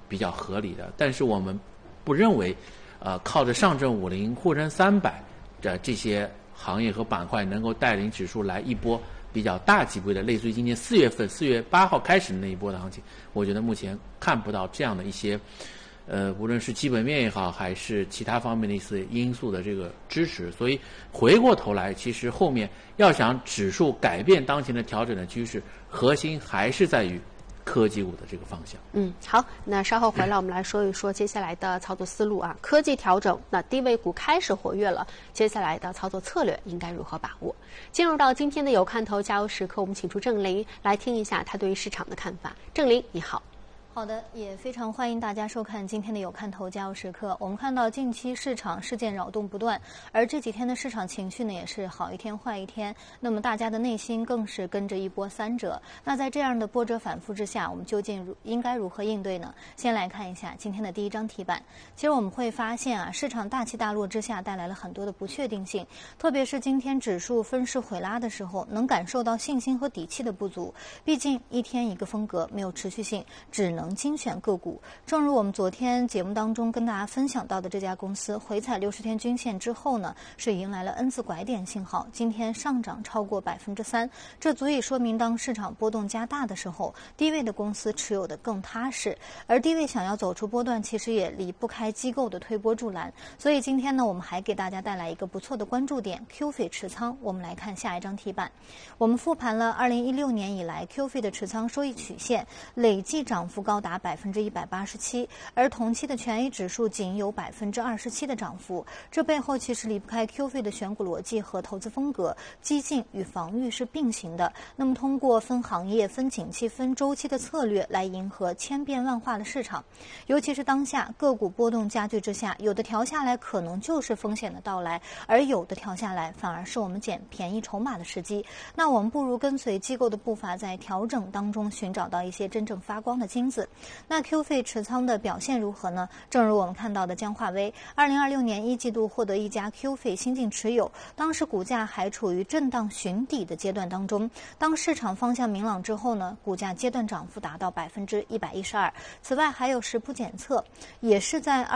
比较合理的。但是我们不认为，靠着上证50、沪深300的这些行业和板块能够带领指数来一波比较大规模的，类似于今年4月8号开始的那一波的行情。我觉得目前看不到这样的一些，无论是基本面也好，还是其他方面的一些因素的这个支持。所以回过头来，其实后面要想指数改变当前的调整的趋势，核心还是在于科技股的这个方向。 好，那稍后回来我们来说一说接下来的操作思路啊。科技调整，那低位股开始活跃了，接下来的操作策略应该如何把握？进入到今天的有看头加油时刻，我们请出郑林来听一下他对于市场的看法。郑林，你好。 好的，也非常欢迎大家收看今天的有看头加油时刻。我们看到近期市场事件扰动不断，而这几天的市场情绪呢也是好一天坏一天，那么大家的内心更是跟着一波三折。那在这样的波折反复之下，我们究竟应该如何应对呢？先来看一下今天的第一张题板。其实我们会发现啊，市场大起大落之下带来了很多的不确定性，特别是今天指数分时回拉的时候，能感受到信心和底气的不足。毕竟一天一个风格，没有持续性，只能精选个股。正如我们昨天节目当中跟大家分享到的，这家公司回踩60天均线之后呢，是迎来了 N 字拐点信号，今天上涨超过3%，这足以说明当市场波动加大的时候，低位的公司持有的更踏实。而低位想要走出波段，其实也离不开机构的推波助澜。所以今天呢，我们还给大家带来一个不错的关注点 ，QF 持仓。我们来看下一张题板，我们复盘了2016年以来 QF 的持仓收益曲线，累计涨幅高达187%，而同期的全 A 指数仅有27%的涨幅。这背后其实离不开 QF 的选股逻辑和投资风格，激进与防御是并行的。那么通过分行业、分景气、分周期的策略来迎合千变万化的市场，尤其是当下个股波动加剧之下，有的调下来可能就是风险的到来，而有的调下来反而是我们捡便宜筹码的时机。那我们不如跟随机构的步伐，在调整当中寻找到一些真正发光的金子。那 QF 持仓的表现如何呢？正如我们看到的江化威，2026年1季度获得一家 QF 新进持有，当时股价还处于震荡寻底的阶段当中。当市场方向明朗之后呢，股价阶段涨幅达到112%。此外还有时普检测，也是在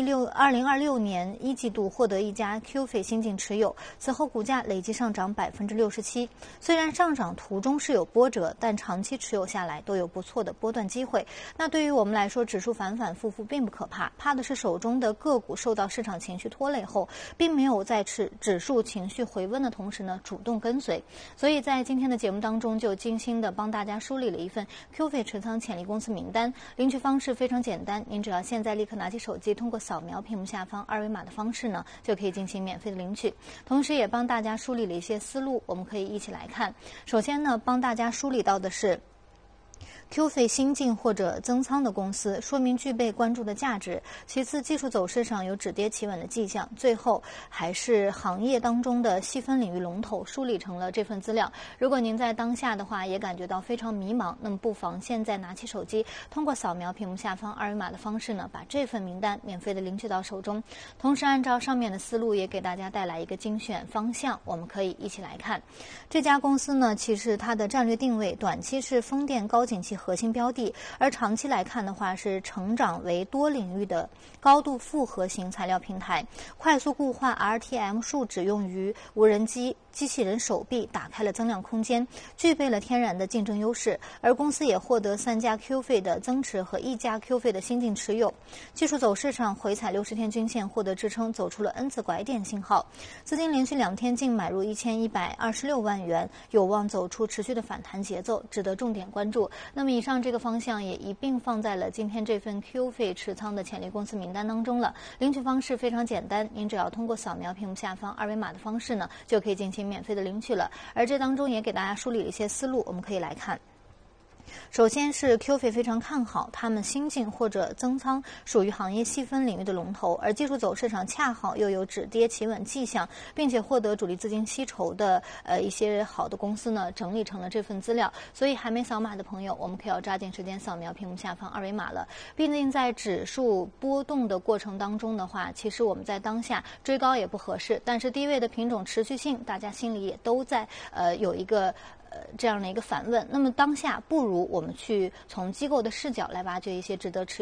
2026年1季度获得一家 QF 新进持有，此后股价累计上涨67%。虽然上涨途中是有波折，但长期持有下来都有不错的波段机会。那对于我们来说，指数反反复复并不可怕，怕的是手中的个股受到市场情绪拖累后，并没有在指数情绪回温的同时呢，主动跟随。所以在今天的节目当中，就精心的帮大家梳理了一份 QF 持仓潜力公司名单。领取方式非常简单，您只要现在立刻拿起手机，通过扫描屏幕下方二维码的方式呢，就可以进行免费的领取。同时也帮大家梳理了一些思路，我们可以一起来看。首先呢，帮大家梳理到的是QF 新进或者增仓的公司，说明具备关注的价值。其次，技术走势上有止跌企稳的迹象。最后，还是行业当中的细分领域龙头梳理成了这份资料。如果您在当下的话也感觉到非常迷茫，那么不妨现在拿起手机，通过扫描屏幕下方二维码的方式呢，把这份名单免费的领取到手中。同时，按照上面的思路，也给大家带来一个精选方向，我们可以一起来看。这家公司呢，其实它的战略定位，短期是风电高景气核心标的，而长期来看的话是成长为多领域的高度复合型材料平台，快速固化 RTM 树脂用于无人机、机器人手臂，打开了增量空间，具备了天然的竞争优势。而公司也获得3家 QF 的增持和1家 QF 的新进持有。技术走势上回踩60天均线获得支撑，走出了 N 字拐点信号。资金连续2天净买入1126万元，有望走出持续的反弹节奏，值得重点关注。那么以上这个方向也一并放在了今天这份 QF 持仓的潜力公司名单当中了。领取方式非常简单，您只要通过扫描屏幕下方二维码的方式呢，就可以进行免费的领取了。而这当中也给大家梳理了一些思路，我们可以来看。首先是 QF 非常看好，他们新进或者增仓属于行业细分领域的龙头，而技术走势上恰好又有止跌企稳迹象，并且获得主力资金吸筹的一些好的公司呢，整理成了这份资料。所以还没扫码的朋友，我们可要抓紧时间扫描屏幕下方二维码了。毕竟在指数波动的过程当中的话，其实我们在当下追高也不合适，但是低位的品种持续性，大家心里也都在有一个这样的一个反问。那么当下不如我们去从机构的视角来挖掘一些值得持